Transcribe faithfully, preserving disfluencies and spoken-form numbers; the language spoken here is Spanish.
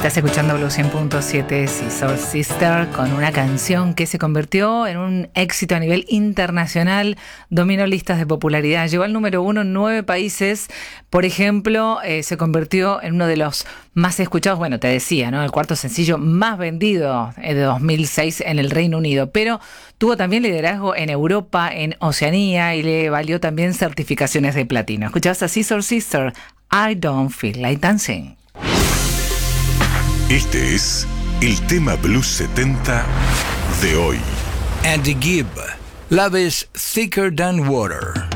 Estás escuchando Blue cien punto siete, Scissor Sister, con una canción que se convirtió en un éxito a nivel internacional, dominó listas de popularidad, llegó al número uno en nueve países. Por ejemplo, eh, se convirtió en uno de los más escuchados, bueno, te decía, ¿no? El cuarto sencillo más vendido de dos mil seis en el Reino Unido, pero tuvo también liderazgo en Europa, en Oceanía, y le valió también certificaciones de platino. Escuchabas a Scissor Sister, I Don't Feel Like Dancing. Este es el tema Blues setenta de hoy. Andy Gibb, Love is Thicker Than Water.